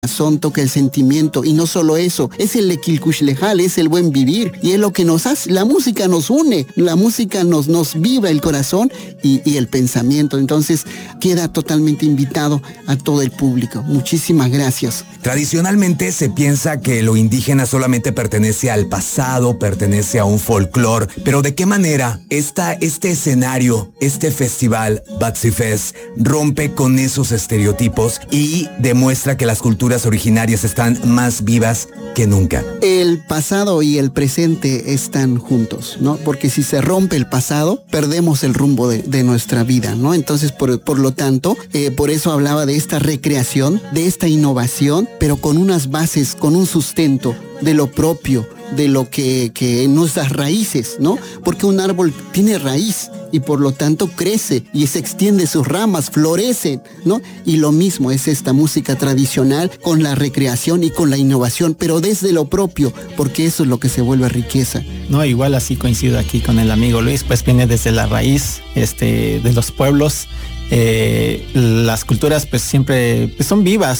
corazón, toca el sentimiento, y no solo eso, es el lequilcuxlejal, es el buen vivir, y es lo que nos hace, la música nos une, la música nos vibra el corazón y el pensamiento. Entonces queda totalmente invitado a todo el público. Muchísimas gracias. Tradicionalmente se piensa que lo indígena solamente pertenece al pasado, pertenece a un folclore, pero ¿de qué manera este escenario, este festival Baxifest rompe con esos estereotipos y demuestra que las culturas originarias están más vivas que nunca? El pasado y el presente están juntos, ¿no? Porque si se rompe el pasado, perdemos el rumbo de nuestra vida, ¿no? Entonces, por lo tanto, por eso hablaba de esta recreación, de esta innovación, pero con unas bases, con un sustento de lo propio, de lo que nuestras raíces, ¿no? Porque un árbol tiene raíz y por lo tanto crece y se extiende sus ramas, florece, ¿no? Y lo mismo es esta música tradicional con la recreación y con la innovación, pero desde lo propio, porque eso es lo que se vuelve riqueza. No, igual así coincido aquí con el amigo Luis, pues viene desde la raíz de los pueblos. Las culturas pues siempre pues, son vivas,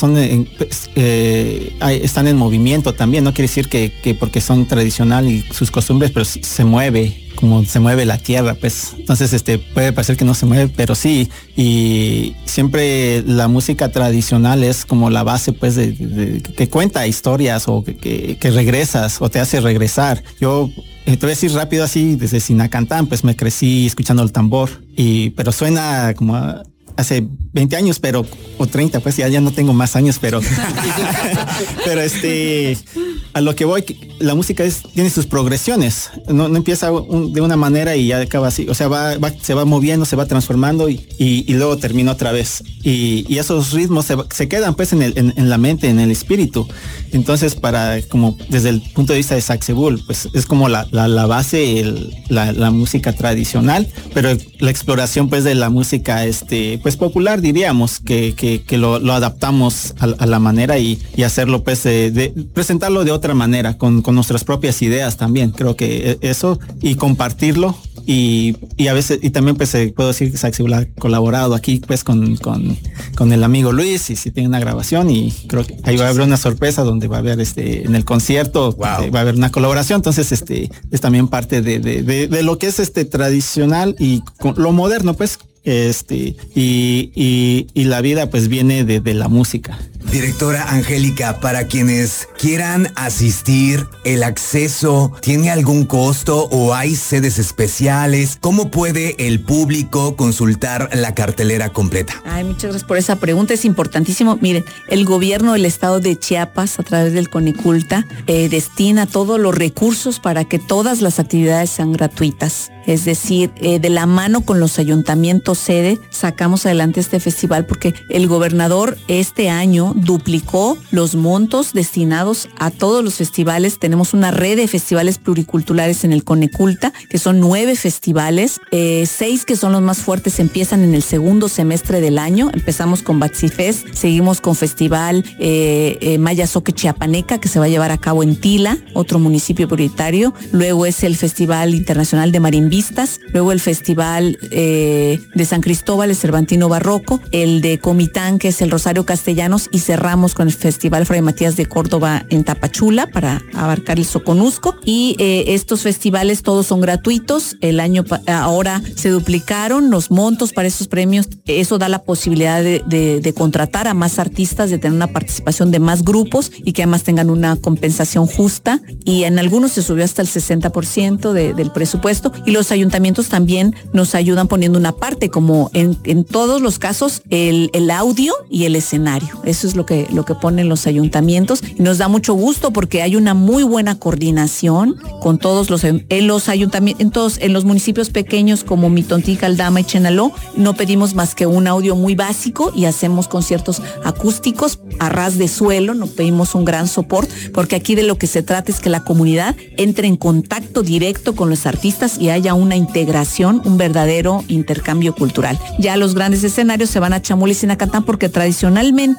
están en movimiento también. No quiere decir que porque son tradicional y sus costumbres, pero se mueve, como se mueve la tierra, pues. Entonces puede parecer que no se mueve, pero sí. Y siempre la música tradicional es como la base, pues, que cuenta historias o que regresas o te hace regresar. Yo te voy a decir rápido así, desde Sinacantán, pues me crecí escuchando el tambor, pero suena como hace 20 años, o 30, pues ya no tengo más años, pero a lo que voy, la música tiene sus progresiones, no empieza de una manera y ya acaba así, o sea, se va moviendo, se va transformando y luego termina otra vez, y esos ritmos se quedan pues en la mente, en el espíritu. Entonces, como desde el punto de vista de Sacsebul, pues es como la base, la música tradicional, pero la exploración pues de la música pues popular, diríamos, que lo adaptamos a la manera y hacerlo pues de presentarlo de otra manera, con nuestras propias ideas también. Creo que eso, y compartirlo, y a veces, y también pues puedo decir que Sacsebul ha colaborado aquí pues con el amigo Luis, y si tiene una grabación, y creo que ahí va a haber una sorpresa donde va a haber en el concierto. Wow. Va a haber una colaboración. Entonces es también parte de lo que es tradicional y con lo moderno, pues. Y la vida pues viene de la música. Directora Angélica, para quienes quieran asistir, ¿el acceso tiene algún costo o hay sedes especiales? ¿Cómo puede el público consultar la cartelera completa? Muchas gracias por esa pregunta, es importantísimo. Miren, el gobierno del estado de Chiapas, a través del Coneculta, destina todos los recursos para que todas las actividades sean gratuitas. Es decir, de la mano con los ayuntamientos sede, sacamos adelante este festival, porque el gobernador este año duplicó los montos destinados a todos los festivales. Tenemos una red de festivales pluriculturales en el Coneculta, que son 9 festivales, 6 que son los más fuertes empiezan en el segundo semestre del año. Empezamos con Baxifest, seguimos con Festival Mayazoque Chiapaneca, que se va a llevar a cabo en Tila, otro municipio prioritario. Luego es el Festival Internacional de Marimbistas, luego el Festival de San Cristóbal, el Cervantino Barroco, el de Comitán, que es el Rosario Castellanos, y cerramos con el Festival Fray Matías de Córdoba en Tapachula para abarcar el Soconusco. Y estos festivales todos son gratuitos. Ahora se duplicaron los montos para esos premios. Eso da la posibilidad de contratar a más artistas, de tener una participación de más grupos y que además tengan una compensación justa. Y en algunos se subió hasta el 60% del presupuesto, y los ayuntamientos también nos ayudan poniendo una parte, como en todos los casos, el audio y el escenario. Eso es lo que ponen los ayuntamientos, y nos da mucho gusto porque hay una muy buena coordinación con todos en los ayuntamientos, en los municipios pequeños como Mitontica, Aldama y Chenaló. No pedimos más que un audio muy básico y hacemos conciertos acústicos a ras de suelo. No pedimos un gran soporte, porque aquí de lo que se trata es que la comunidad entre en contacto directo con los artistas y haya una integración, un verdadero intercambio cultural. Ya los grandes escenarios se van a Chamula y Sinacantán, porque tradicionalmente, históricamente,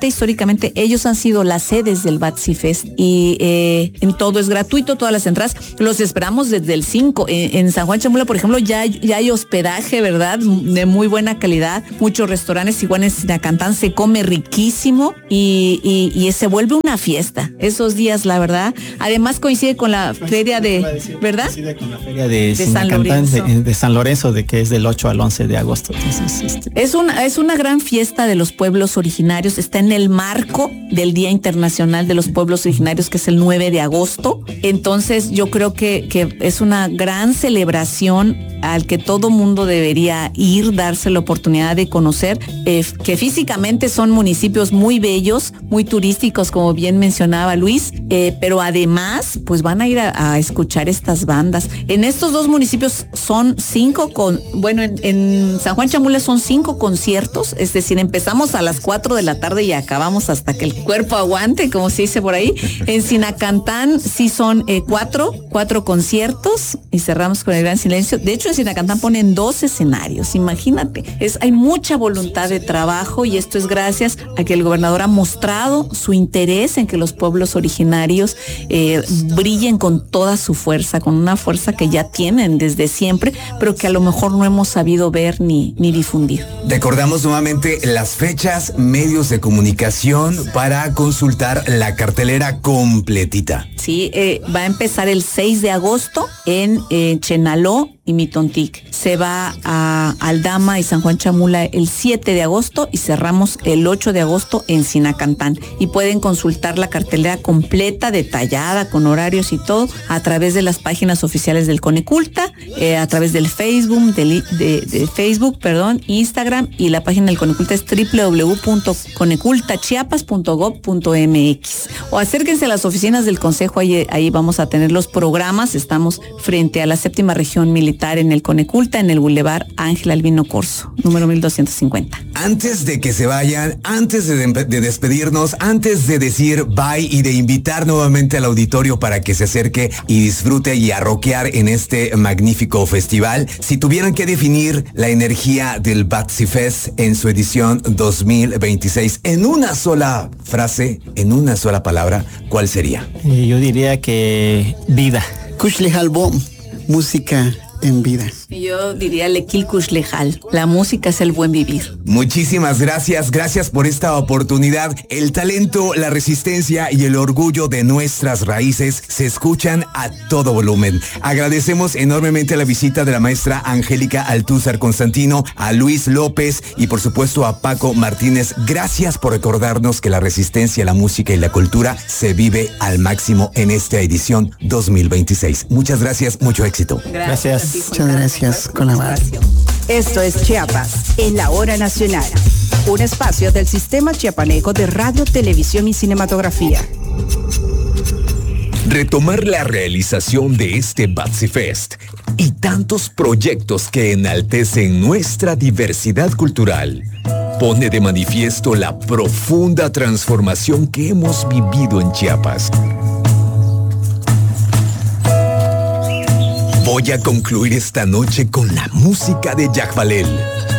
históricamente ellos han sido las sedes del Batsy Fest y en todo es gratuito, todas las entradas. Los esperamos desde el 5. En San Juan Chamula, por ejemplo, ya hay hospedaje, ¿verdad? De muy buena calidad. Muchos restaurantes, igual en Sinacantán se come riquísimo y se vuelve una fiesta esos días, la verdad. Además coincide con la feria ¿verdad? Coincide con la feria de Sinacantán, de San Lorenzo, de que es del 8 al 11 de agosto. Entonces, es una gran fiesta de los pueblos originarios. Está en el marco del Día Internacional de los Pueblos Originarios, que es el 9 de agosto. Entonces yo creo que es una gran celebración al que todo mundo debería ir, darse la oportunidad de conocer, que físicamente son municipios muy bellos, muy turísticos, como bien mencionaba Luis, pero además pues van a ir a escuchar estas bandas. En estos dos municipios son 5 en San Juan Chamula son 5 conciertos, es decir, empezamos a las 4 de la tarde y acabamos hasta que el cuerpo aguante, como se dice por ahí. En Sinacantán sí son 4 conciertos y cerramos con el Gran Silencio. De hecho, en Sinacantán ponen 2 escenarios, imagínate. Hay mucha voluntad de trabajo y esto es gracias a que el gobernador ha mostrado su interés en que los pueblos originarios brillen con toda su fuerza, con una fuerza que ya tienen desde siempre, pero que a lo mejor no hemos sabido ver ni difundir. Recordamos nuevamente las fechas, medios de comunicación para consultar la cartelera completita. Sí, va a empezar el 6 de agosto en Chenaló y Mitontic. Se va a Aldama y San Juan Chamula el 7 de agosto y cerramos el 8 de agosto en Sinacantán. Y pueden consultar la cartelera completa, detallada, con horarios y todo, a través de las páginas oficiales del Coneculta, a través del Facebook, de Facebook, Instagram, y la página del Coneculta es www.conecultachiapas.gov.mx. O acérquense a las oficinas del Consejo, ahí vamos a tener los programas. Estamos frente a la 7ª Región Militar en el Coneculta, en el Boulevard Ángel Albino Corzo, número 1250. Antes de que se vayan, antes de despedirnos, antes de decir bye y de invitar nuevamente al auditorio para que se acerque y disfrute y a rockear en este magnífico festival, si tuvieran que definir la energía del Batsy Fest en su edición 2026 en una sola frase, en una sola palabra, ¿cuál sería? Yo diría que vida. Kush Album, música en vida. Yo diría Lequil Kush Lejal. La música es el buen vivir. Muchísimas gracias por esta oportunidad. El talento, la resistencia y el orgullo de nuestras raíces se escuchan a todo volumen. Agradecemos enormemente la visita de la maestra Angélica Altúzar Constantino, a Luis López y por supuesto a Paco Martínez. Gracias por recordarnos que la resistencia, la música y la cultura se vive al máximo en esta edición 2026. Muchas gracias, mucho éxito. Gracias. Muchas gracias, Colabar. Esto es Chiapas, en la hora nacional. Un espacio del Sistema Chiapaneco de Radio, Televisión y Cinematografía. Retomar la realización de este Batsy Fest y tantos proyectos que enaltecen nuestra diversidad cultural pone de manifiesto la profunda transformación que hemos vivido en Chiapas. Voy a concluir esta noche con la música de Yajbalel.